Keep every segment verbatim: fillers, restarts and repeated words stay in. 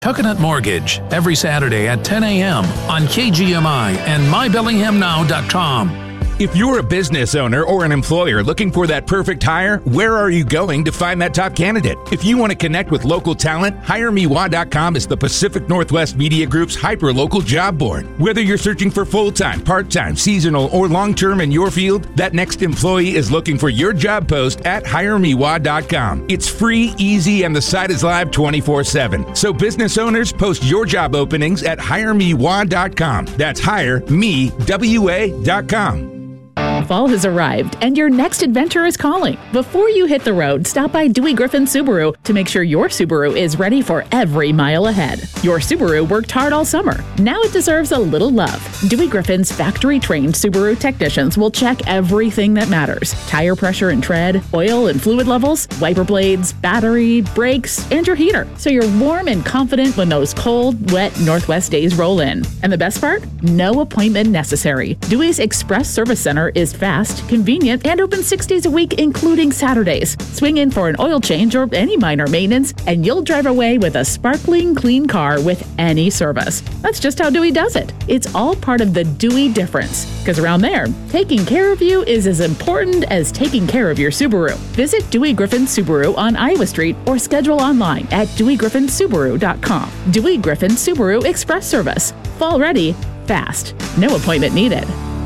Coconut Mortgage, every Saturday at ten a.m. on K G M I and my bellingham now dot com. If you're a business owner or an employer looking for that perfect hire, where are you going to find that top candidate? If you want to connect with local talent, hire me wah dot com is the Pacific Northwest Media Group's hyper-local job board. Whether you're searching for full-time, part-time, seasonal, or long-term in your field, that next employee is looking for your job post at hire me wah dot com. It's free, easy, and the site is live twenty-four seven. So business owners, post your job openings at hire me wah dot com. That's hire me w a dot com. Fall has arrived, and your next adventure is calling. Before you hit the road, stop by Dewey Griffin Subaru to make sure your Subaru is ready for every mile ahead. Your Subaru worked hard all summer. Now it deserves a little love. Dewey Griffin's factory-trained Subaru technicians will check everything that matters. Tire pressure and tread, oil and fluid levels, wiper blades, battery, brakes, and your heater. So you're warm and confident when those cold, wet Northwest days roll in. And the best part? No appointment necessary. Dewey's Express Service Center is fast, convenient, and open six days a week, including Saturdays. Swing in for an oil change or any minor maintenance, and you'll drive away with a sparkling clean car with any service. That's just how Dewey does it. It's all part of the Dewey difference. Because around there, taking care of you is as important as taking care of your Subaru. Visit Dewey Griffin Subaru on Iowa Street or schedule online at dewey griffin subaru dot com. Dewey Griffin Subaru Express Service. Fall ready, fast. No appointment needed.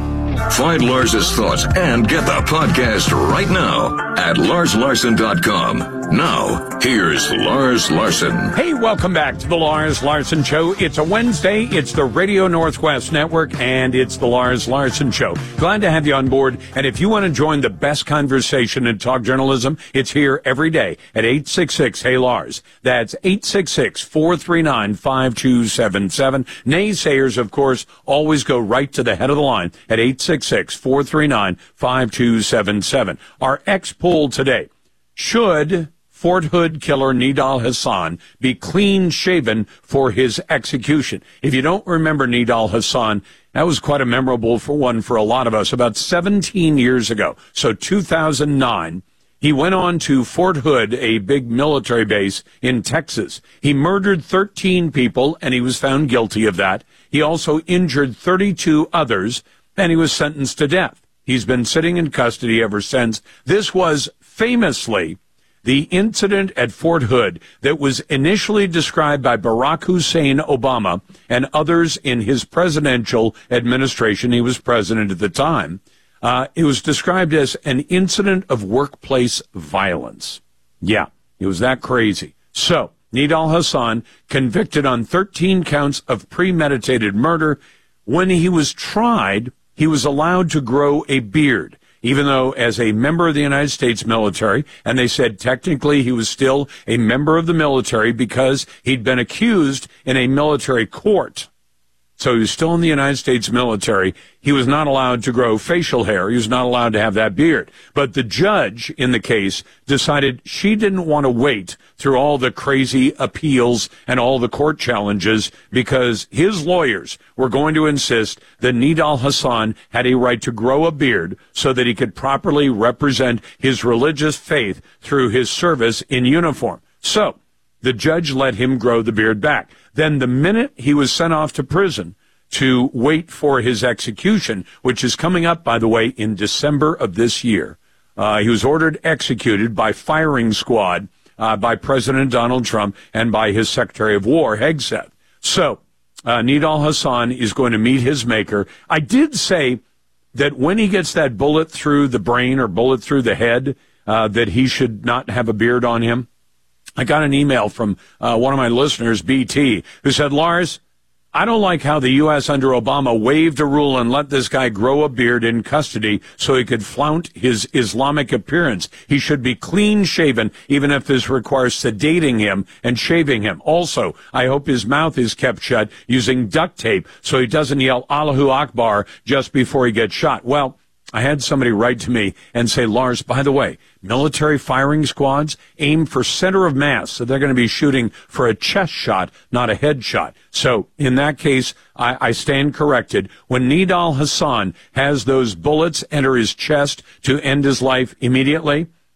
Find Lars's thoughts and get the podcast right now at lars larson dot com. Now, here's Lars Larson. Hey, welcome back to the Lars Larson Show. It's a Wednesday. It's the Radio Northwest Network, and it's the Lars Larson Show. Glad to have you on board. And if you want to join the best conversation in talk journalism, it's here every day at eight six six, hey Lars. That's eight six six, four three nine, five two seven seven. Naysayers, of course, always go right to the head of the line at eight six six, four three nine, five two seven seven. Our X poll today: should Fort Hood killer Nidal Hasan be clean-shaven for his execution? If you don't remember Nidal Hasan, that was quite a memorable for one for a lot of us. About seventeen years ago, so two thousand nine, he went on to Fort Hood, a big military base in Texas. He murdered thirteen people, and he was found guilty of that. He also injured thirty-two others, and he was sentenced to death. He's been sitting in custody ever since. This was famously the incident at Fort Hood that was initially described by Barack Hussein Obama and others in his presidential administration. He was president at the time. Uh, it was described as an incident of workplace violence. Yeah, it was that crazy. So, Nidal Hasan, convicted on thirteen counts of premeditated murder. When he was tried, he was allowed to grow a beard, even though as a member of the United States military, and they said technically he was still a member of the military because he'd been accused in a military court. So he was still in the United States military. He was not allowed to grow facial hair. He was not allowed to have that beard. But the judge in the case decided she didn't want to wait through all the crazy appeals and all the court challenges because his lawyers were going to insist that Nidal Hasan had a right to grow a beard so that he could properly represent his religious faith through his service in uniform. So the judge let him grow the beard back. Then the minute he was sent off to prison to wait for his execution, which is coming up, by the way, in December of this year, uh, he was ordered executed by firing squad uh, by President Donald Trump and by his Secretary of War, Hegseth. So uh, Nidal Hasan is going to meet his maker. I did say that when he gets that bullet through the brain or bullet through the head, uh, that he should not have a beard on him. I got an email from uh, one of my listeners, B T, who said, Lars, I don't like how the U S under Obama waived a rule and let this guy grow a beard in custody so he could flaunt his Islamic appearance. He should be clean-shaven, even if this requires sedating him and shaving him. Also, I hope his mouth is kept shut using duct tape so he doesn't yell Allahu Akbar just before he gets shot. Well, I had somebody write to me and say, Lars, by the way, military firing squads aim for center of mass, so they're going to be shooting for a chest shot, not a head shot. So in that case, I, I stand corrected. When Nidal Hasan has those bullets enter his chest to end his life immediately,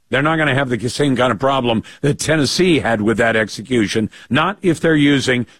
They're not going to have the same kind of problem that Tennessee had with that execution, not if they're using